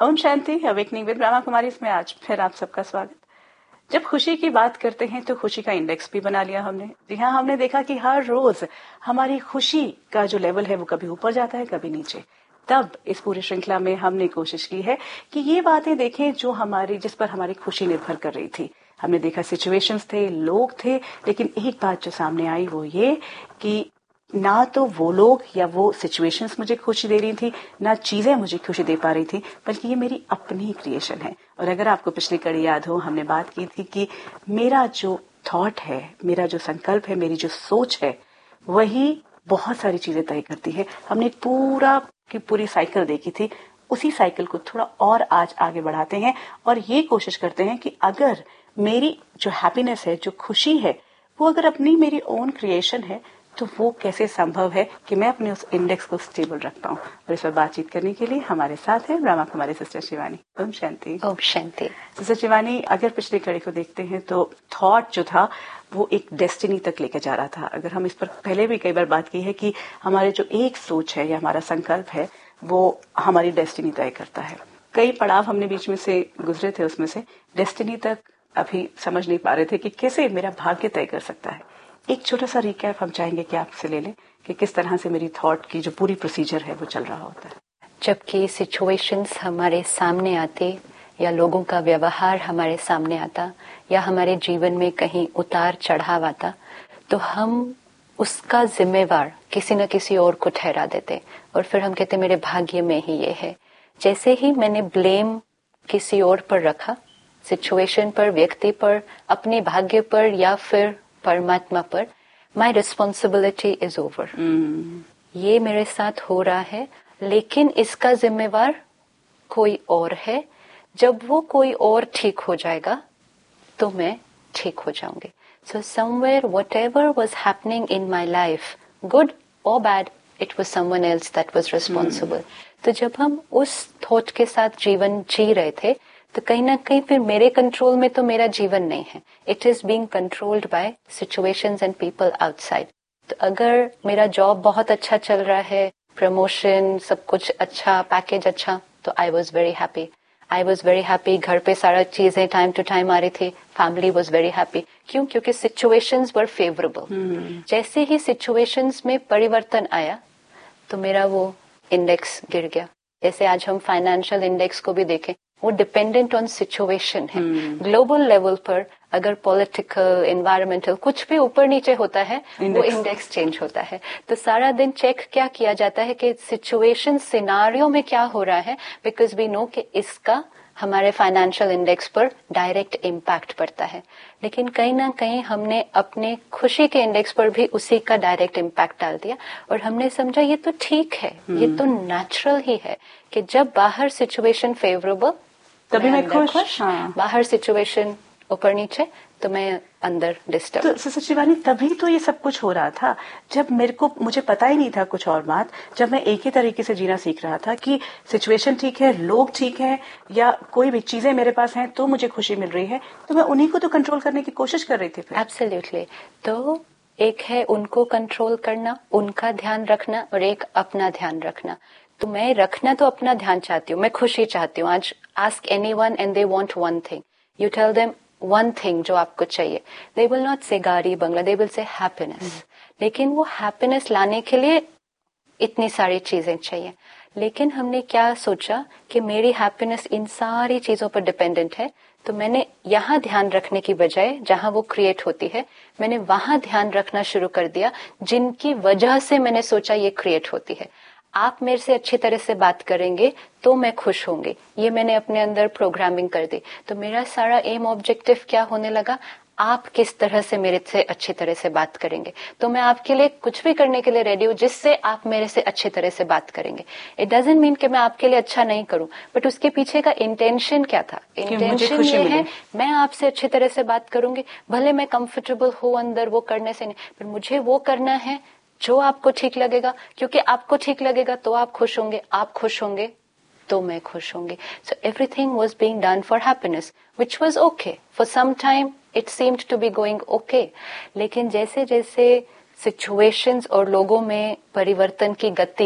Om Shanti. Awakening with Brahma Kumari इसमें आज फिर आप सबका स्वागत। जब खुशी की बात करते हैं तो खुशी का इंडेक्स भी बना लिया हमने। जी हाँ, हमने देखा कि हर रोज हमारी खुशी का जो लेवल है वो कभी ऊपर जाता है कभी नीचे। तब इस पूरी श्रृंखला में हमने कोशिश की है कि ये बातें देखें जो जिस पर हमारी खुशी निर्भर कर रही थी। हमने देखा सिचुएशंस थे, लोग थे, लेकिन एक बात जो सामने आई वो ये कि ना तो वो लोग या वो सिचुएशंस मुझे खुशी दे रही थी, ना चीजें मुझे खुशी दे पा रही थी, बल्कि ये मेरी अपनी क्रिएशन है। और अगर आपको पिछली कड़ी याद हो, हमने बात की थी कि मेरा जो थॉट है, मेरा जो संकल्प है, मेरी जो सोच है, वही बहुत सारी चीजें तय करती है। हमने पूरी साइकिल देखी थी। उसी साइकिल को थोड़ा और आज आगे बढ़ाते हैं और ये कोशिश करते हैं कि अगर मेरी जो हैप्पीनेस है, जो खुशी है, वो अगर अपनी मेरी ओन क्रिएशन है तो वो कैसे संभव है कि मैं अपने उस इंडेक्स को स्टेबल रख पाऊं। और इस पर बातचीत करने के लिए हमारे साथ है ब्रह्मा कुमारी सिस्टर शिवानी। ओम शांति। ओम शांति। सिस्टर शिवानी, अगर पिछली कड़ी को देखते हैं तो थॉट जो था वो एक डेस्टिनी तक लेकर जा रहा था। अगर हम इस पर पहले भी कई बार बात की है कि हमारे जो एक सोच है या हमारा संकल्प है वो हमारी डेस्टिनी तय करता है। कई पड़ाव हमने बीच में से गुजरे थे, उसमें से डेस्टिनी तक अभी समझ नहीं पा रहे थे कि कैसे मेरा भाग्य तय कर सकता है। एक छोटा सा रिकैप हम चाहेंगे कि आपसे ले लें कि किस तरह से मेरी थॉट की जो पूरी प्रोसीजर है वो चल रहा होता है। जबकि सिचुएशंस हमारे सामने आते या लोगों का व्यवहार हमारे सामने आता या हमारे जीवन में कहीं उतार चढ़ाव आता, तो हम उसका जिम्मेवार किसी न किसी और को ठहरा देते और फिर हम कहते मेरे भाग्य में ही ये है। जैसे ही मैंने ब्लेम किसी और पर रखा, सिचुएशन पर, व्यक्ति पर, अपने भाग्य पर या फिर परमात्मा पर, माई रिस्पॉन्सिबिलिटी इज ओवर। ये मेरे साथ हो रहा है, लेकिन इसका जिम्मेवार कोई और है। जब वो कोई और ठीक हो जाएगा तो मैं ठीक हो जाऊंगी। So somewhere whatever was happening in my life, good और bad, it was someone else that was responsible. तो जब हम उस थॉट के साथ जीवन जी रहे थे तो कहीं ना कहीं फिर मेरे कंट्रोल में तो मेरा जीवन नहीं है। It is being controlled by situations and people outside. तो अगर मेरा जॉब बहुत अच्छा चल रहा है, प्रमोशन, सब कुछ अच्छा, पैकेज अच्छा, तो आई वॉज वेरी हैप्पी। घर पे सारा चीजें टाइम टू टाइम आ रही थी, फैमिली वॉज वेरी हैप्पी। क्यों? क्योंकि सिचुएशंस वर फेवरेबल। जैसे ही सिचुएशंस में परिवर्तन आया तो मेरा वो इंडेक्स गिर गया। जैसे आज हम फाइनेंशियल इंडेक्स को भी देखें, वो डिपेंडेंट ऑन सिचुएशन है। ग्लोबल लेवल पर अगर पॉलिटिकल, एनवायरमेंटल कुछ भी ऊपर नीचे होता है, वो इंडेक्स चेंज होता है। तो सारा दिन चेक क्या किया जाता है कि सिचुएशन, सिनारियो में क्या हो रहा है, बिकॉज वी नो कि इसका हमारे फाइनेंशियल इंडेक्स पर डायरेक्ट इम्पैक्ट पड़ता है। लेकिन कहीं ना कहीं हमने अपने खुशी के इंडेक्स पर भी उसी का डायरेक्ट इम्पैक्ट डाल दिया और हमने समझा ये तो ठीक है, ये तो नेचुरल ही है कि जब बाहर सिचुएशन फेवरेबल तभी मैं खुश। बाहर सिचुएशन ऊपर नीचे तो मैं अंदर डिस्टर्ब। तो सिस्टर शिवानी, तभी तो ये सब कुछ हो रहा था जब मुझे पता ही नहीं था कुछ और बात। जब मैं एक ही तरीके से जीना सीख रहा था कि सिचुएशन ठीक है, लोग ठीक है, या कोई भी चीजें मेरे पास हैं तो मुझे खुशी मिल रही है, तो मैं उन्हीं को तो कंट्रोल करने की कोशिश कर रही थी। एब्सोल्युटली। तो एक है उनको कंट्रोल करना, उनका ध्यान रखना, और एक अपना ध्यान रखना। तो मैं रखना तो अपना ध्यान चाहती हूँ, मैं खुशी चाहती हूँ। आज ask anyone and they want one thing, you tell them one thing जो आपको चाहिए, दे विल नॉट से गाड़ी बंगला, दे विल से हैप्पीनेस। लेकिन वो हैप्पीनेस लाने के लिए इतनी सारी चीजें चाहिए। लेकिन हमने क्या सोचा कि मेरी हैप्पीनेस इन सारी चीजों पर डिपेंडेंट है, तो मैंने यहाँ ध्यान रखने की बजाय जहां वो क्रिएट होती है, मैंने वहां ध्यान रखना शुरू कर दिया जिनकी वजह से मैंने सोचा ये क्रिएट होती है। आप मेरे से अच्छी तरह से बात करेंगे तो मैं खुश होंगी, ये मैंने अपने अंदर प्रोग्रामिंग कर दी। तो मेरा सारा एम ऑब्जेक्टिव क्या होने लगा, आप किस तरह से मेरे से अच्छी तरह से बात करेंगे, तो मैं आपके लिए कुछ भी करने के लिए रेडी हूँ जिससे आप मेरे से अच्छी तरह से बात करेंगे। इट डजंट मीन कि मैं आपके लिए अच्छा नहीं करूं, बट उसके पीछे का इंटेंशन क्या था? इंटेंशन ये है, मैं आपसे अच्छी तरह से बात करूंगी, भले मैं कंफर्टेबल हूँ अंदर वो करने से नहीं, पर मुझे वो करना है जो आपको ठीक लगेगा, क्योंकि आपको ठीक लगेगा तो आप खुश होंगे, आप खुश होंगे तो मैं खुश होंगी। So everything was being done for happiness, which was okay. For some time it seemed to be going okay. लेकिन जैसे जैसे situations और लोगों में परिवर्तन की गति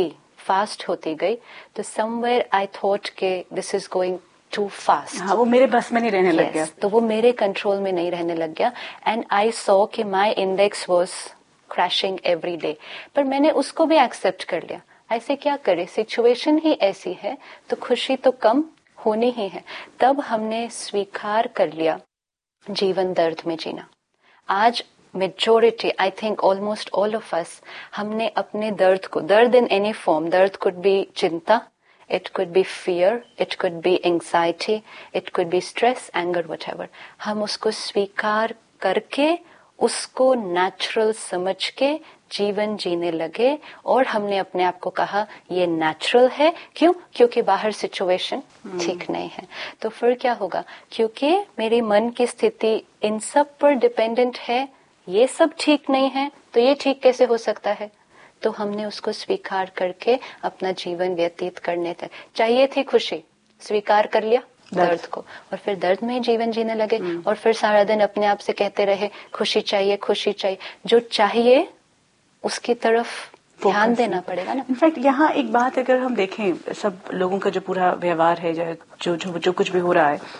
फास्ट होती गई तो समवेयर आई थॉट के this is going to fast. हाँ, वो मेरे बस में नहीं रहने लग गया। तो वो मेरे कंट्रोल में नहीं रहने लग गया एंड आई सॉ कि माई index was crashing every day. पर मैंने उसको भी एक्सेप्ट कर लिया। ऐसे क्या करे, सिचुएशन ही ऐसी है तो खुशी तो कम होनी ही है। तब हमने स्वीकार कर लिया जीवन दर्द में जीना। आज majority, I think almost all of us, हमने अपने दर्द को, दर्द इन एनी फॉर्म, दर्द कुड बी चिंता, it could be fear, it could be anxiety, it could be stress, anger, whatever, हम उसको स्वीकार करके उसको नेचुरल समझ के जीवन जीने लगे। और हमने अपने आप को कहा ये नेचुरल है। क्यों? क्योंकि बाहर सिचुएशन ठीक नहीं है। तो फिर क्या होगा, क्योंकि मेरी मन की स्थिति इन सब पर डिपेंडेंट है, ये सब ठीक नहीं है तो ये ठीक कैसे हो सकता है। तो हमने उसको स्वीकार करके अपना जीवन व्यतीत करने थे। चाहिए थी खुशी, स्वीकार कर लिया दर्द को, और फिर दर्द में जीवन जीने लगे। और फिर सारा दिन अपने आप से कहते रहे खुशी चाहिए, खुशी चाहिए। जो चाहिए उसकी तरफ ध्यान देना पड़ेगा ना। इनफैक्ट यहाँ एक बात अगर हम देखें, सब लोगों का जो पूरा व्यवहार है, जो कुछ भी हो रहा है,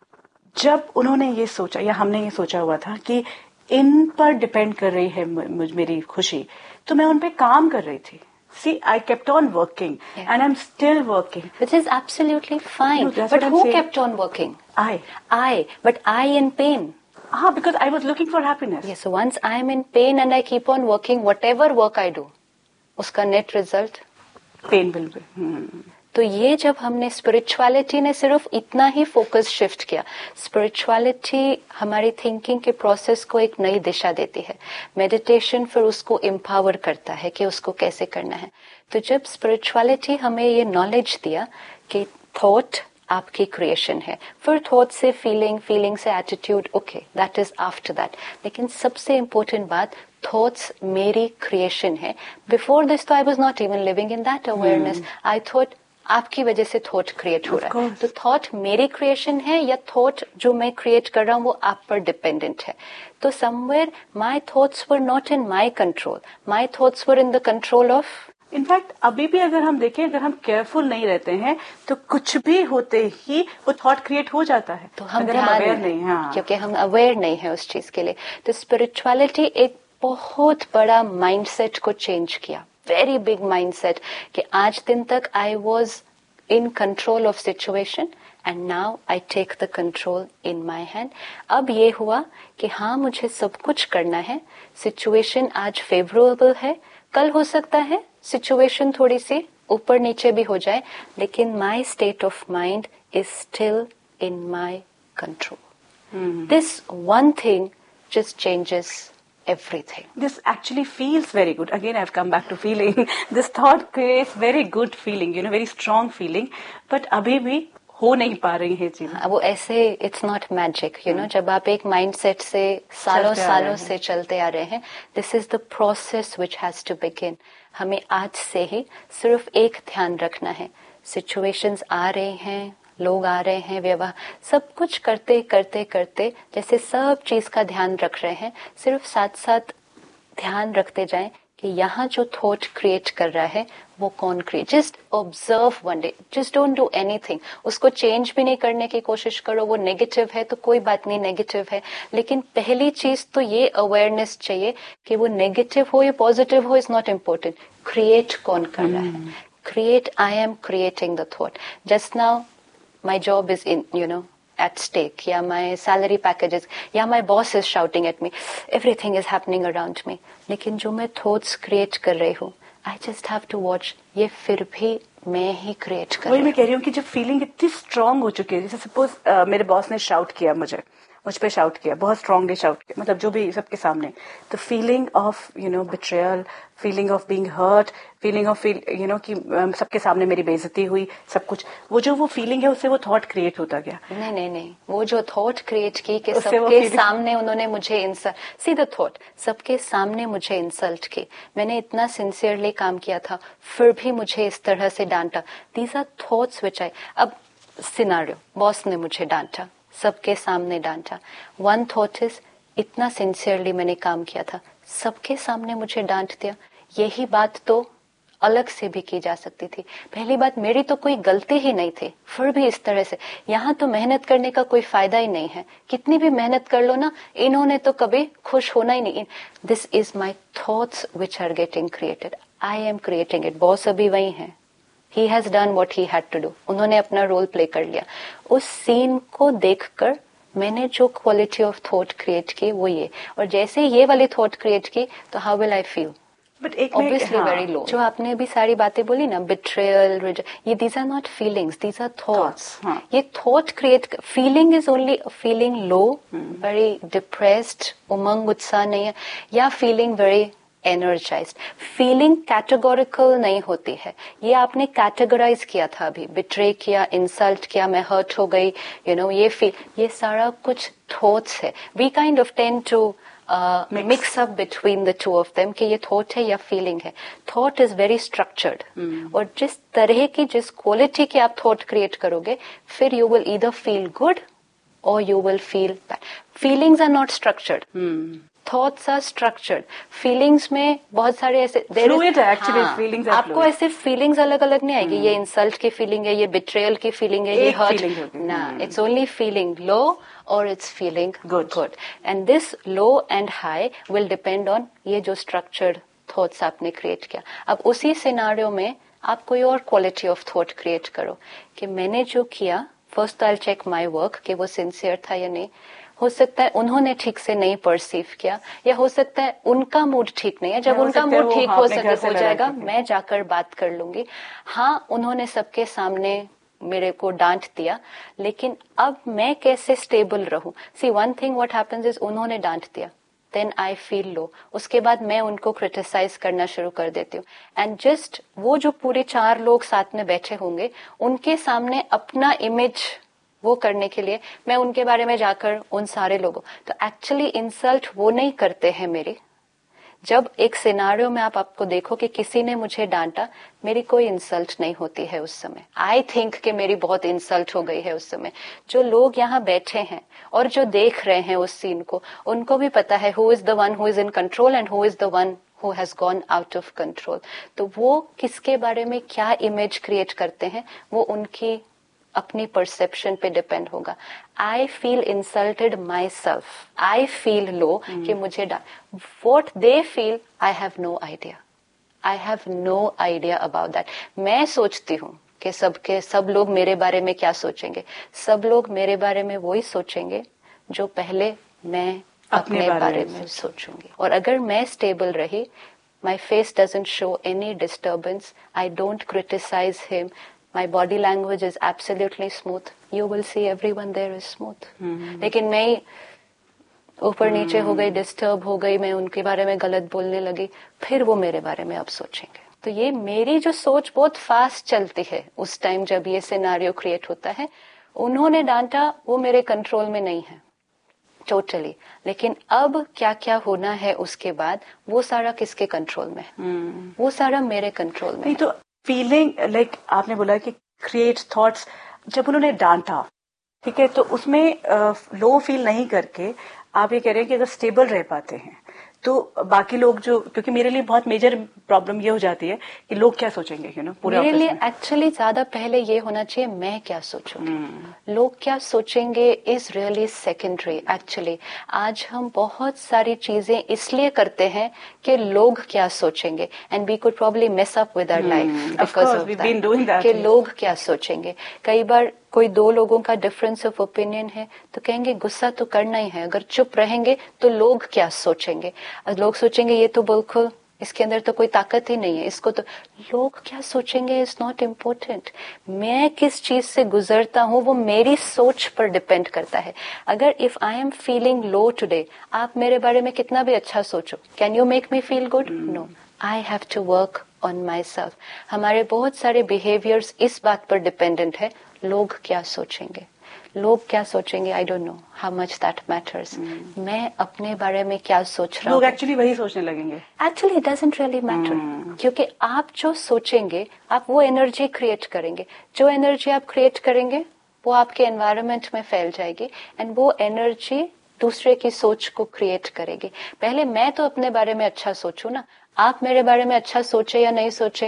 जब उन्होंने ये सोचा या हमने ये सोचा हुआ था कि इन पर डिपेंड कर रही है मेरी खुशी, तो मैं उन पे काम कर रही थी। See, I kept on working, and I'm still working. Which is absolutely fine. No, but who kept on working? I. But I in pain. Because I was looking for happiness. Yes, so once I'm in pain and I keep on working, whatever work I do, उसका net result pain will be. तो ये जब हमने spirituality ने सिर्फ इतना ही focus shift किया, spirituality हमारी थिंकिंग के प्रोसेस को एक नई दिशा देती है। मेडिटेशन फिर उसको एम्पावर करता है कि उसको कैसे करना है। तो जब स्पिरिचुअलिटी हमें ये नॉलेज दिया कि थॉट आपकी क्रिएशन है, फिर थॉट से फीलिंग, फीलिंग से attitude, okay that is after that. लेकिन सबसे इम्पोर्टेंट बात, थॉट्स मेरी क्रिएशन है। बिफोर दिस तो I was not even living in that awareness. I thought आपकी वजह से थॉट क्रिएट हो रहा है, तो थॉट मेरी क्रिएशन है या थॉट जो मैं क्रिएट कर रहा हूँ वो आप पर डिपेंडेंट है। तो somewhere my thoughts were not in my control, my thoughts were in the control of. In fact अभी भी अगर हम देखें, अगर हम केयरफुल नहीं रहते हैं तो कुछ भी होते ही वो थॉट क्रिएट हो जाता है। तो हम अवेयर नहीं, हाँ, क्योंकि हम अवेयर नहीं है उस चीज के लिए। तो स्पिरिचुअलिटी एक बहुत बड़ा माइंडसेट को चेंज किया, वेरी बिग माइंडसेट, कि आज दिन तक I was in control of situation and now I take the control in my hand. अब ये हुआ कि हाँ, मुझे सब कुछ करना है। सिचुएशन आज फेवरेबल है, कल हो सकता है सिचुएशन थोड़ी सी ऊपर नीचे भी हो जाए, लेकिन my state of mind is still in my control. This one thing just changes everything. This actually feels very good. Again, I've come back to feeling. This thought creates very good feeling, very strong feeling. But अभी भी हो नहीं पा रही है चीजें। वो ऐसे, it's not magic, जब आप एक mindset से सालों से चलते आ रहे हैं, this is the process which has to begin. हमें आज से ही सिर्फ एक ध्यान रखना है, situations आ रहे हैं, लोग आ रहे हैं, व्यवहार, सब कुछ करते करते करते जैसे सब चीज का ध्यान रख रहे हैं, सिर्फ साथ साथ ध्यान रखते जाएं कि यहाँ जो थॉट क्रिएट कर रहा है वो कौन create. Just observe one day, just don't do anything. उसको चेंज भी नहीं करने की कोशिश करो। वो नेगेटिव है तो कोई बात नहीं, नेगेटिव है, लेकिन पहली चीज तो ये अवेयरनेस चाहिए कि वो नेगेटिव हो या पॉजिटिव हो, इज नॉट इम्पोर्टेंट, क्रिएट कौन कर रहा है। Create, I am creating the thought. Just now my job is at stake, या my salary packages, या my boss is shouting at me, everything is happening around me, लेकिन जो मैं thoughts create कर रही हूँ, I just have to watch, ये फिर भी मैं ही create कर रही हूँ। वही मैं कह रही हूँ कि जब फीलिंग इतनी स्ट्रांग हो चुकी है, जैसे सपोज मेरे बॉस ने शाउट किया, मुझ पे शाउट किया, बहुत स्ट्रांगली शाउट किया, मतलब जो भी सबके सामने, तो feeling of betrayal, feeling of being heard, feeling of कि सबके सामने मेरी बेइज्जती हुई, सब कुछ, वो फीलिंग है, उससे वो थॉट क्रिएट होता गया। नहीं, वो जो थॉट क्रिएट की कि सबके सामने उन्होंने मुझे इंसल्ट, सी द थॉट, सबके सामने मुझे इंसल्ट की, मैंने इतना सिंसियरली काम किया था, फिर भी मुझे इस तरह से डांटा। दीज आर थॉट्स विच आई, अब सिनारियो, बॉस ने मुझे डांटा, सबके सामने डांटा। वन थॉट इज, इतना सिंसियरली मैंने काम किया था, सबके सामने मुझे डांट दिया, यही बात तो अलग से भी की जा सकती थी। पहली बात, मेरी तो कोई गलती ही नहीं थी, फिर भी इस तरह से यहाँ तो मेहनत करने का कोई फायदा ही नहीं है। कितनी भी मेहनत कर लो ना, इन्होंने तो कभी खुश होना ही नहीं। This is my thoughts which are getting created, I am creating it. Boss अभी वही है, he has done what he had to do, उन्होंने अपना रोल प्ले कर लिया। उस सीन को देखकर मैंने जो क्वालिटी ऑफ थॉट क्रिएट की वो ये, और जैसे ये वाली थॉट क्रिएट की तो how will I feel, but एक ऑब्वियसली वेरी लो। जो आपने अभी सारी बातें बोली ना, बिट्रेयल, ये these are not feelings, these are thoughts. ये thought create, feeling is only feeling low, very depressed, उमंग उत्साह नहीं है, या feeling very energised. Feeling categorical नहीं होती है, ये आपने कैटेगराइज किया था अभी, बिट्रे किया, इंसल्ट किया, मैं हर्ट हो गई, ये सारा कुछ थॉट्स है। We kind of tend to mix up between the two of them कि ये थॉट है या फीलिंग है। थॉट इज वेरी स्ट्रक्चर्ड, और जिस तरह की, जिस क्वालिटी की आप थॉट क्रिएट करोगे, फिर you will either feel good और you will feel bad. Feelings are not structured, thoughts are structured. Feelings में बहुत सारे ऐसे फीलिंग्स आपको ऐसे फीलिंग्स अलग अलग नहीं आएगी, ये इंसल्ट की फीलिंग है, ये बिट्रेयल की फीलिंग है, ये हर्ट ना, इट्स ओनली फीलिंग लो और it's feeling good. And this low and high will depend on ये जो स्ट्रक्चर्ड थॉट्स आपने क्रिएट किया। अब उसी सिनारियो में आप कोई और क्वालिटी ऑफ थॉट क्रिएट करो कि मैंने जो किया, first I will check my work कि वो सिंसियर था या नहीं। हो सकता है उन्होंने ठीक से नहीं परसीव किया, या हो सकता है उनका मूड ठीक नहीं है। जब उनका मूड ठीक हो जाएगा, मैं जाकर बात कर लूंगी। हाँ, उन्होंने सबके सामने मेरे को डांट दिया, लेकिन अब मैं कैसे स्टेबल रहूं। सी one thing what happens is, उन्होंने डांट दिया, देन आई फील लो, उसके बाद मैं उनको क्रिटिसाइज करना शुरू कर देती हूँ। एंड जस्ट वो जो पूरे 4 लोग साथ में बैठे होंगे, उनके सामने अपना इमेज वो करने के लिए मैं उनके बारे में जाकर उन सारे लोगों, तो एक्चुअली इंसल्ट वो नहीं करते हैं मेरी। जब एक सिनारियो में आपको देखो कि किसी ने मुझे डांटा, मेरी कोई इंसल्ट नहीं होती है उस समय। आई थिंक कि मेरी बहुत इंसल्ट हो गई है उस समय। जो लोग यहाँ बैठे हैं और जो देख रहे हैं उस सीन को, उनको भी पता है who is the one who is in control and who is the one who has gone out of control। तो वो किसके बारे में क्या इमेज क्रिएट करते हैं, वो उनकी अपनी परसेप्शन पे डिपेंड होगा। I feel insulted my self, I feel low कि मुझे what they feel, I have no idea, I have no idea about that. मैं सोचती हूँ कि सब लोग मेरे बारे में क्या सोचेंगे। सब लोग मेरे बारे में वही सोचेंगे जो पहले मैं अपने बारे में सोचूंगी। और अगर मैं स्टेबल रही, my face doesn't show any disturbance, I don't criticize him, my body language is absolutely smooth, you will see everyone there is smooth। लेकिन मैं ऊपर नीचे हो गई, डिस्टर्ब हो गई, मैं उनके बारे में गलत बोलने लगी, फिर वो मेरे बारे में अब सोचेंगे। तो ये मेरी जो सोच बहुत फास्ट चलती है उस टाइम जब ये सिनारियो क्रिएट होता है। उन्होंने डांटा, वो मेरे कंट्रोल में नहीं है टोटली, लेकिन अब क्या क्या होना है उसके बाद, वो सारा किसके कंट्रोल में है? वो सारा मेरे कंट्रोल में। नहीं तो फीलिंग लाइक आपने बोला कि क्रिएट थॉट्स, जब उन्होंने डांटा, ठीक है, तो उसमें लो फील नहीं करके आप ये कह रहे हैं कि अगर स्टेबल रह पाते हैं तो बाकी लोग जो, क्योंकि मेरे लिए बहुत मेजर प्रॉब्लम ये हो जाती है कि लोग क्या सोचेंगे, पूरे मेरे लिए एक्चुअली ज्यादा पहले ये होना चाहिए मैं क्या सोचूंगी। लोग क्या सोचेंगे इज रियली सेकेंडरी एक्चुअली। आज हम बहुत सारी चीजें इसलिए करते हैं कि लोग क्या सोचेंगे, and we could probably mess up with our life because of that कि लोग क्या सोचेंगे। कई बार कोई 2 लोगों का डिफरेंस ऑफ ओपिनियन है तो कहेंगे गुस्सा तो करना ही है, अगर चुप रहेंगे तो लोग क्या सोचेंगे। लोग सोचेंगे ये तो बिल्कुल, इसके अंदर तो कोई ताकत ही नहीं है, इसको तो। लोग क्या सोचेंगे इज नॉट इम्पोर्टेंट। मैं किस चीज से गुजरता हूँ वो मेरी सोच पर डिपेंड करता है। अगर if I am feeling low today, आप मेरे बारे में कितना भी अच्छा सोचो, can you make me feel good? No, I have to work on my self. हमारे बहुत सारे बिहेवियर्स इस बात पर डिपेंडेंट है, लोग क्या सोचेंगे। लोग क्या सोचेंगे, I don't know how much that matters. मैं अपने बारे में क्या सोच रहा हूँ, लोग एक्चुअली वही सोचने लगेंगे। Actually it doesn't really matter, क्योंकि आप जो सोचेंगे आप वो एनर्जी क्रिएट करेंगे। जो एनर्जी आप क्रिएट करेंगे वो आपके एनवायरनमेंट में फैल जाएगी, एंड वो एनर्जी दूसरे की सोच को क्रिएट करेगी। पहले मैं तो अपने बारे में अच्छा सोचूं ना, आप मेरे बारे में अच्छा सोचे या नहीं सोचे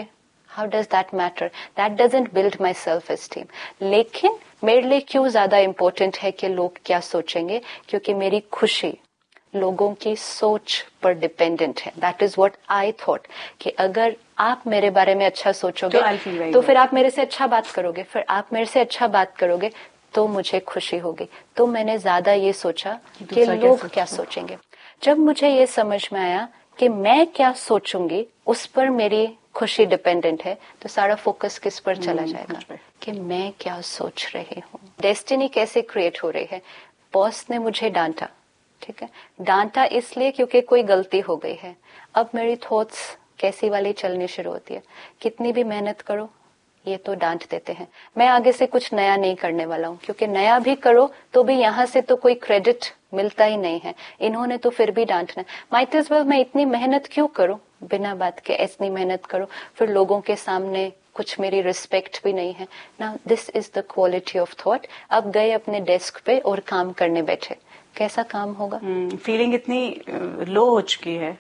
how does that matter? That doesn't build my self esteem. लेकिन मेरे लिए क्यों ज्यादा इम्पोर्टेंट है कि लोग क्या सोचेंगे? क्योंकि मेरी खुशी लोगों की सोच पर डिपेंडेंट है. That is what I thought कि अगर आप मेरे बारे में अच्छा सोचोगे तो फिर आप मेरे से अच्छा बात करोगे, फिर आप मेरे से अच्छा बात करोगे तो मुझे खुशी होगी. तो मैंने ज्यादा ये सोचा कि लोग क्या सोचेंगे. जब मुझे ये समझ में आया कि मैं क्या सोचूंगी उस पर मेरी खुशी डिपेंडेंट है, तो सारा फोकस किस पर चला जाएगा कि मैं क्या सोच रही हूँ. डेस्टिनी कैसे क्रिएट हो रही है? बॉस ने मुझे डांटा, ठीक है, डांटा इसलिए क्योंकि कोई गलती हो गई है. अब मेरी थॉट्स कैसी वाली चलनी शुरू होती है, कितनी भी मेहनत करो ये तो डांट देते हैं, मैं आगे से कुछ नया नहीं करने वाला हूँ, क्योंकि नया भी करो तो भी यहाँ से तो कोई क्रेडिट मिलता ही नहीं है, इन्होंने तो फिर भी डांटना. माइट एज वेल मैं इतनी मेहनत क्यों करूँ, बिना बात के इतनी मेहनत करो, फिर लोगों के सामने कुछ मेरी रिस्पेक्ट भी नहीं है ना. This is the quality of thought. अब गए अपने डेस्क पे और काम करने बैठे, कैसा काम होगा? फीलिंग इतनी लो हो चुकी है.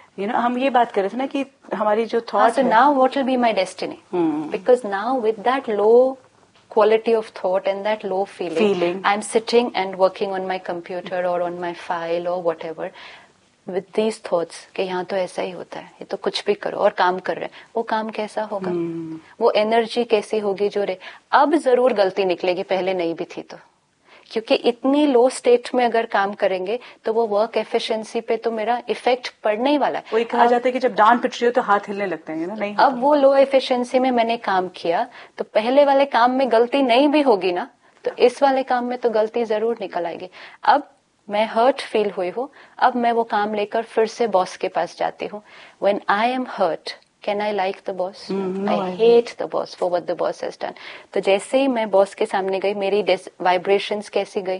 हम ये बात कर रहे थे ना कि हमारी जो थॉट है, now what will be my destiny, because now with that low quality of thought and that low feeling, I'm sitting and working on my computer or on my file or whatever with these thoughts कि यहाँ तो ऐसा ही होता है, ये तो कुछ भी करो और काम कर रहे हैं, वो काम कैसा होगा? वो एनर्जी कैसी होगी जो रे. अब जरूर गलती निकलेगी, पहले नहीं भी थी तो, क्योंकि इतनी लो स्टेट में अगर काम करेंगे तो वो वर्क एफिशिएंसी पे तो मेरा इफेक्ट पड़ने ही वाला है. वही कहा जाता है कि जब डांट पिट रही हो तो हाथ हिलने लगते हैं ना. नहीं, अब वो लो एफिशिएंसी में मैंने काम किया तो पहले वाले काम में गलती नहीं भी होगी ना, तो इस वाले काम में तो गलती जरूर निकल आएगी. अब मैं हर्ट फील हुई हूँ, अब मैं वो काम लेकर फिर से बॉस के पास जाती हूँ. When I am hurt, can I like the boss? I hate the boss for what the boss has done. तो जैसे ही मैं बॉस के सामने गई, मेरी वाइब्रेशंस कैसी गई?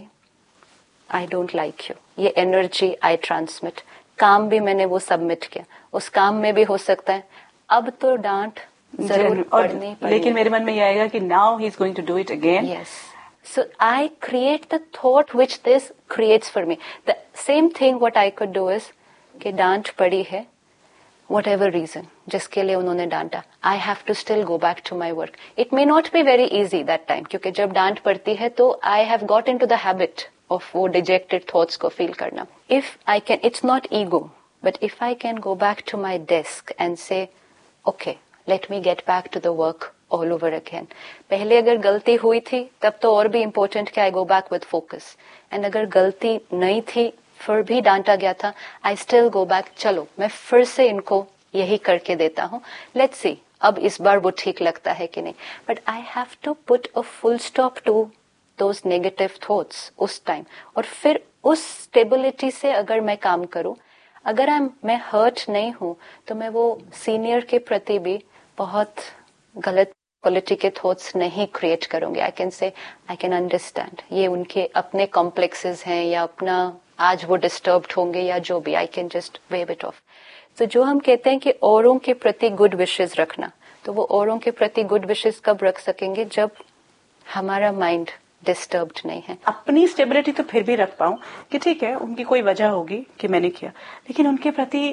I don't like you. ये एनर्जी आई ट्रांसमिट. काम भी मैंने वो सबमिट किया, उस काम में भी हो सकता है अब तो डांट जरूर पड़नी पड़ेगी, लेकिन मेरे मन में ये आएगा कि now he is going to do it again. Yes. So I create the thought which this creates for me. The same thing what I could do is कि डांट पड़ी है, whatever reason, जिसके लिए उन्होंने डांटा, I have to still go back to my work. It may not be very easy that time, क्योंकि जब डांट पड़ती है तो I have got into the habit of वो dejected thoughts को feel करना. If I can, it's not ego, but if I can go back to my desk and say, okay, let me get back to the work all over again. पहले अगर गलती हुई थी तब तो और भी important कि I go back with focus. And अगर गलती नहीं थी फिर भी डांटा गया था, आई स्टिल गो बैक, चलो मैं फिर से इनको यही करके देता हूँ, लेट्स सी अब इस बार वो ठीक लगता है कि नहीं. But I have to put a full stop to those negative thoughts उस टाइम, और फिर उस स्टेबिलिटी से अगर मैं काम करूँ, अगर मैं हर्ट नहीं हूँ तो मैं वो सीनियर के प्रति भी बहुत गलत क्वालिटी के थॉट्स नहीं क्रिएट करूंगी. I can say I can understand ये उनके अपने कॉम्प्लेक्सेस हैं या अपना आज वो डिस्टर्ब्ड होंगे या जो भी, I can just wave it of. तो जो हम कहते हैं कि औरों के प्रति गुड विशेस रखना, तो वो औरों के प्रति गुड विशेस कब रख सकेंगे? जब हमारा माइंड डिस्टर्ब्ड नहीं है. अपनी स्टेबिलिटी तो फिर भी रख पाऊं कि ठीक है उनकी कोई वजह होगी कि मैंने किया, लेकिन उनके प्रति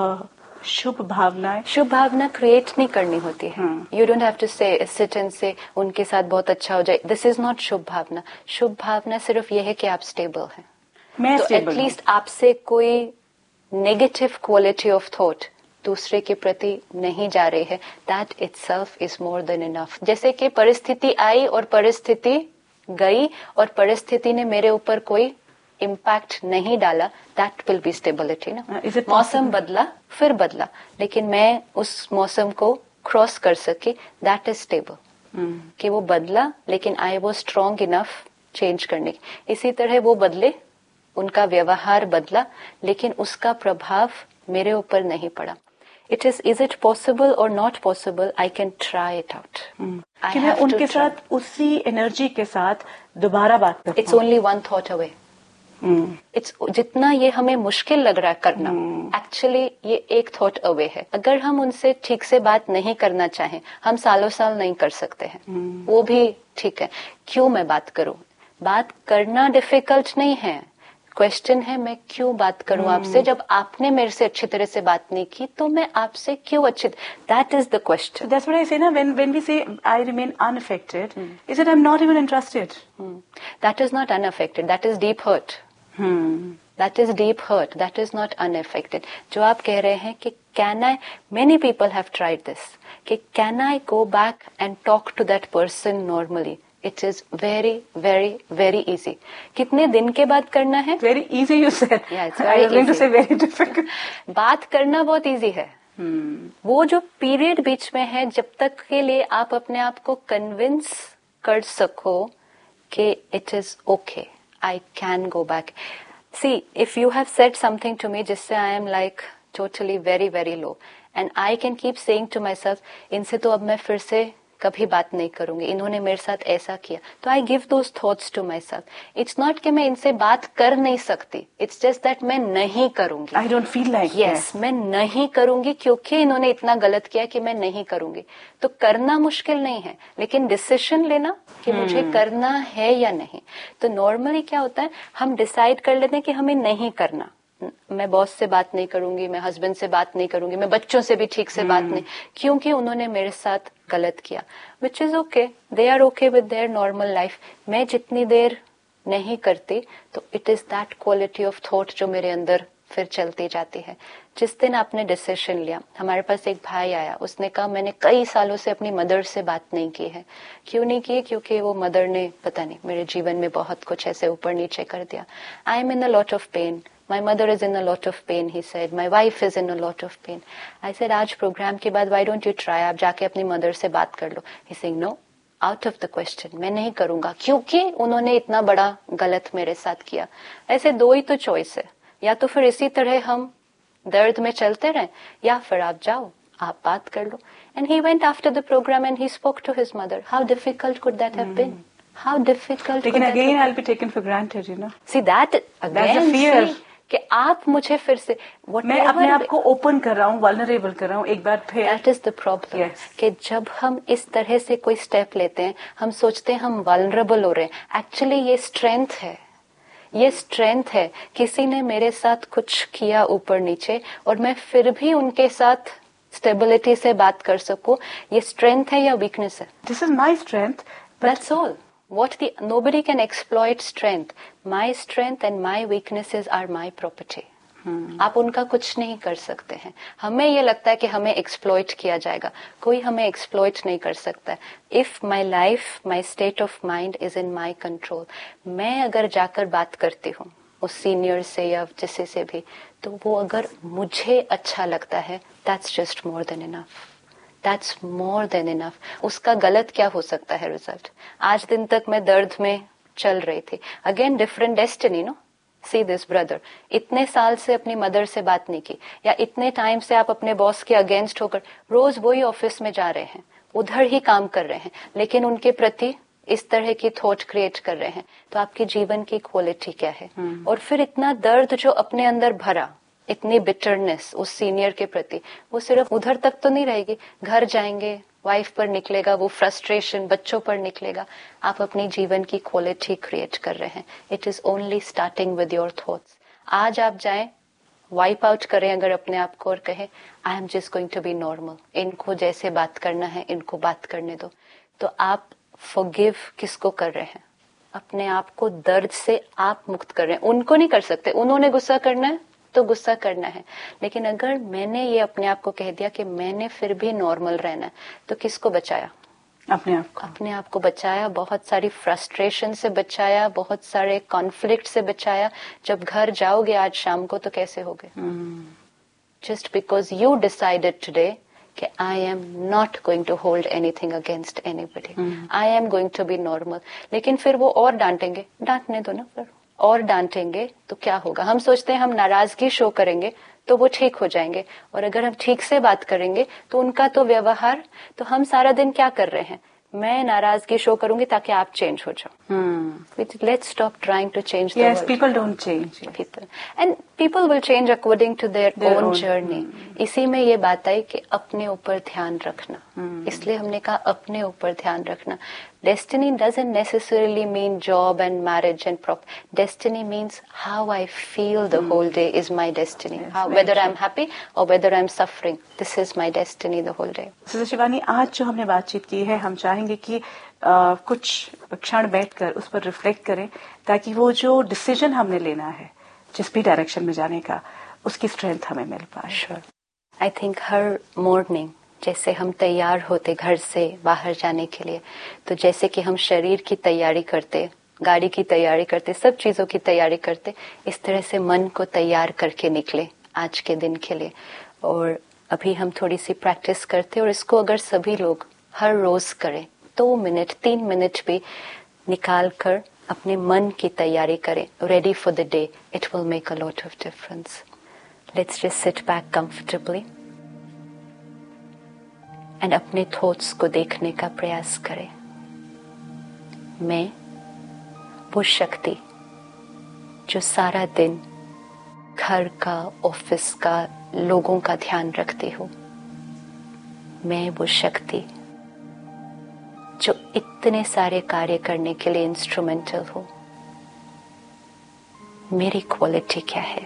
शुभ भावना क्रिएट नहीं करनी होती है. यू डोंट हैव टू से सिट एंड से उनके साथ बहुत अच्छा हो जाए. दिस इज नॉट शुभ भावना. शुभ भावना सिर्फ यह है कि आप स्टेबल हैं, तो एटलीस्ट आपसे कोई नेगेटिव क्वालिटी ऑफ थॉट दूसरे के प्रति नहीं जा रही है. That itself is more than enough. जैसे कि परिस्थिति आई और परिस्थिति गई और परिस्थिति ने मेरे ऊपर कोई इम्पैक्ट नहीं डाला, दैट विल बी स्टेबिलिटी ना. मौसम बदला फिर बदला, लेकिन मैं उस मौसम को क्रॉस कर सकी, दैट इज स्टेबल. कि वो बदला लेकिन I was strong enough change करने की. इसी तरह वो बदले, उनका व्यवहार बदला, लेकिन उसका प्रभाव मेरे ऊपर नहीं पड़ा. इज इट पॉसिबल और not possible, I can try it out. कि मैं उनके साथ उसी एनर्जी के साथ दोबारा बात करता हूं. It's only one thought away. It's जितना ये हमें मुश्किल लग रहा है करना, एक्चुअली ये एक थॉट अवे है. अगर हम उनसे ठीक से बात नहीं करना चाहें, हम सालों साल नहीं कर सकते हैं, वो भी ठीक है. क्यों मैं बात करूं? बात करना डिफिकल्ट नहीं है, क्वेश्चन है मैं क्यों बात करूं आपसे जब आपने मेरे से अच्छी तरह से बात नहीं की, तो मैं आपसे क्यों अच्छी, that is the question. That's what I say, na, when we say I remain unaffected, is that I'm not even interested. That is not unaffected, that is deep hurt. That is deep hurt, that is not unaffected. जो आप कह रहे हैं कि can I, many people have tried this, कि can I go back and talk to that person normally? It is very, very, very easy. कितने दिन के बाद करना है? Very easy, you said. Yeah, it's very I was going to easy. say very difficult. बात करना बहुत easy है. वो जो पीरियड बीच में है, जब तक के लिए आप अपने आप को कन्विंस कर सको कि it is okay, I can go back. C, if you have said something to me जिससे I am like totally very very low, and I can keep saying to my self, इनसे तो अब मैं फिर से कभी बात नहीं करूंगी, इन्होंने मेरे साथ ऐसा किया, तो I give those thoughts to my self. It's not कि मैं इनसे बात कर नहीं सकती, इट्स जस्ट दैट मैं नहीं करूंगी. I don't feel like yes, मैं नहीं करूंगी क्योंकि इन्होंने इतना गलत किया कि मैं नहीं करूंगी. तो करना मुश्किल नहीं है, लेकिन डिसीजन लेना कि मुझे करना है या नहीं. तो नॉर्मली क्या होता है, हम डिसाइड कर लेते हैं कि हमें नहीं करना. मैं बॉस से बात नहीं करूंगी, मैं हस्बैंड से बात नहीं करूंगी, मैं बच्चों से भी ठीक से बात नहीं, क्योंकि उन्होंने मेरे साथ गलत किया. Which is okay, they are okay with their normal life. मैं जितनी देर नहीं करती, तो it is that quality of thought जो मेरे अंदर फिर चलती जाती है. जिस दिन आपने डिसीजन लिया, हमारे पास एक भाई आया, उसने कहा मैंने कई सालों से अपनी मदर से बात नहीं की है. क्यों नहीं की? क्योंकि वो मदर ने पता नहीं मेरे जीवन में बहुत कुछ ऐसे ऊपर नीचे कर दिया. I am in a lot of pen. My mother is in a lot of pain, he said. My wife is in a lot of pain. I said, आज प्रोग्राम के बाद why don't you try, आप जाके अपनी mother से बात कर लो. He saying, no, out of the question, मैं नहीं करूंगा क्योंकि उन्होंने इतना बड़ा गलत मेरे साथ किया. ऐसे दो ही तो चॉइस है, या तो फिर इसी तरह हम दर्द में चलते रहें, या फिर आप जाओ, आप बात कर लो. And he went after the program and he spoke to his mother. How difficult could that have been? How difficult? Lekin again, I'll be taken for granted, you know. See that again. That's the fear. See, कि आप मुझे फिर से मैं अपने आप को open कर रहा हूँ, वल्नरेबल कर रहा हूँ एक बार फिर. दैट इज द प्रॉब्लम, कि जब हम इस तरह से कोई स्टेप लेते हैं, हम सोचते हैं हम वल्नरेबल हो रहे हैं. एक्चुअली ये स्ट्रेंथ है, ये स्ट्रेंथ है. किसी ने मेरे साथ कुछ किया ऊपर नीचे और मैं फिर भी उनके साथ स्टेबिलिटी से बात कर सकूं, ये स्ट्रेंथ है या वीकनेस है? This is my strength. That's all. Nobody can exploit strength. My strength and my weaknesses are my property. आप उनका कुछ नहीं कर सकते हैं. हमें ये लगता है कि हमें एक्सप्लॉइट किया जाएगा, कोई हमें एक्सप्लॉइट नहीं कर सकता. If my life, my state of mind is in my control. मैं अगर जाकर बात करती हूँ उस सीनियर से या जिससे से भी, तो वो अगर मुझे अच्छा लगता है, that's just more than enough. That's more than enough. उसका गलत क्या हो सकता है रिजल्ट? आज दिन तक मैं दर्द में चल रही थी. Again different destiny, no. See this brother, इतने साल से अपनी मदर से बात नहीं की, या इतने टाइम से आप अपने बॉस के अगेंस्ट होकर रोज वही ऑफिस में जा रहे हैं, उधर ही काम कर रहे हैं, लेकिन उनके प्रति इस तरह की थॉट क्रिएट कर रहे हैं. तो आपके जीवन की क्वालिटी क्या है? और फिर इतना दर्द जो अपने अंदर भरा, इतनी बिटरनेस उस सीनियर के प्रति, वो सिर्फ उधर तक तो नहीं रहेगी, घर जाएंगे, वाइफ पर निकलेगा, वो फ्रस्ट्रेशन बच्चों पर निकलेगा. आप अपनी जीवन की क्वालिटी क्रिएट कर रहे हैं. It is only starting with your thoughts. आज आप जाएं, वाइप आउट करें अगर अपने आप को, और कहें I am just going to be normal, इनको जैसे बात करना है इनको बात करने दो, तो आप फॉरगिव किसको कर रहे हैं? अपने आप को दर्द से आप मुक्त कर रहे हैं. उनको नहीं कर सकते, उन्होंने गुस्सा करना है तो गुस्सा करना है, लेकिन अगर मैंने ये अपने आप को कह दिया कि मैंने फिर भी नॉर्मल रहना है, तो किसको बचाया? अपने आप को. अपने आप को बचाया, बहुत सारी फ्रस्ट्रेशन से बचाया, बहुत सारे कॉन्फ्लिक्ट से बचाया. जब घर जाओगे आज शाम को तो कैसे होगे? Just because you decided today कि I am not going to hold anything against anybody, I am going to be normal. लेकिन फिर वो और डांटेंगे, डांटने दो ना. फिर और डांटेंगे तो क्या होगा? हम सोचते हैं हम नाराजगी शो करेंगे तो वो ठीक हो जाएंगे, और अगर हम ठीक से बात करेंगे तो उनका तो व्यवहार, तो हम सारा दिन क्या कर रहे हैं? मैं नाराजगी शो करूंगी ताकि आप चेंज हो जाओ. Let's stop trying to change the world. Yes, people don't change. People. And people will change according to their own own journey. इसी में ये बात आई कि अपने ऊपर ध्यान रखना. इसलिए हमने कहा अपने ऊपर ध्यान रखना. Destiny doesn't necessarily mean job and marriage and destiny means how I feel the whole day is my destiny. Yes, whether I'm happy or whether I'm suffering, this is my destiny the whole day. Sister Shivani, आज जो हमने बातचीत की है, हम चाहेंगे कि कुछ क्षण बैठकर उस पर रिफ्लेक्ट करें, ताकि वो जो डिसीजन हमने लेना है जिस भी डायरेक्शन में जाने का, उसकी स्ट्रेंथ हमें मिल पाए. Sure. I think her morning जैसे हम तैयार होते घर से बाहर जाने के लिए, तो जैसे कि हम शरीर की तैयारी करते, गाड़ी की तैयारी करते, सब चीजों की तैयारी करते, इस तरह से मन को तैयार करके निकले आज के दिन के लिए. और अभी हम थोड़ी सी प्रैक्टिस करते, और इसको अगर सभी लोग हर रोज करें, 2 मिनट 3 मिनट भी निकाल कर अपने मन की तैयारी करें, ready for the day, it will make a lot of difference. Let's just sit back comfortably and अपने थॉट्स को देखने का प्रयास करें. मैं वो शक्ति जो सारा दिन घर का, ऑफिस का, लोगों का ध्यान रखती हूँ, मैं वो शक्ति जो इतने सारे कार्य करने के लिए इंस्ट्रूमेंटल हूँ, मेरी क्वालिटी क्या है,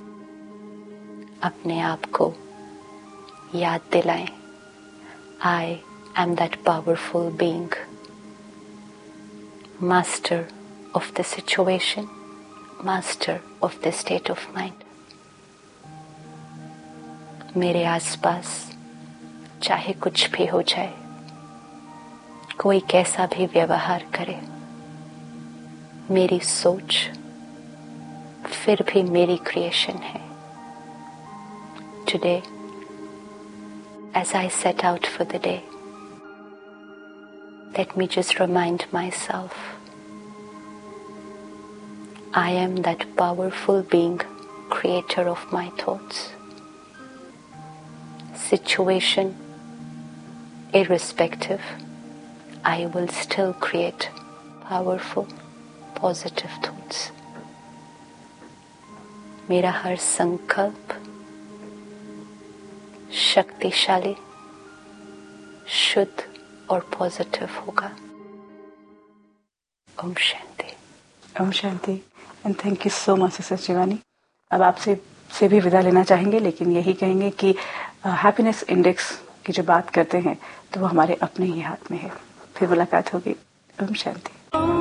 अपने आप को याद दिलाएं. I am that powerful being, master of the situation, master of the state of mind. मेरे आसपास चाहे कुछ भी हो जाए, कोई कैसा भी व्यवहार करे, मेरी सोच फिर भी मेरी क्रिएशन है. Today, as I set out for the day, let me just remind myself, I am that powerful being, creator of my thoughts. Situation irrespective, I will still create powerful, positive thoughts. मेरा हर संकल्प शक्तिशाली, शुद्ध और positive होगा. Om Shanti. Om Shanti. And thank you so much sister Shivani. अब आपसे से भी विदा लेना चाहेंगे, लेकिन यही कहेंगे कि हैप्पीनेस इंडेक्स की जो बात करते हैं तो वो हमारे अपने ही हाथ में है. फिर मुलाकात होगी. ओम शांति.